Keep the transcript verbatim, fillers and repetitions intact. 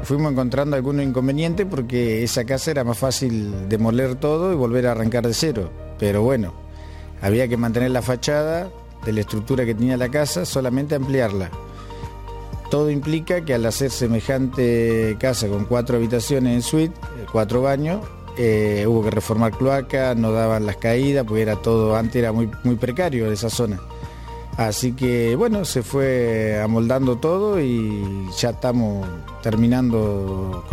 fuimos encontrando algunos inconvenientes porque esa casa era más fácil demoler todo y volver a arrancar de cero. Pero bueno, había que mantener la fachada de la estructura que tenía la casa, solamente ampliarla. Todo implica que al hacer semejante casa con cuatro habitaciones en suite, cuatro baños, eh, hubo que reformar cloacas, no daban las caídas, porque era todo, antes era muy, muy precario esa zona. Así que bueno, se fue amoldando todo y ya estamos terminando con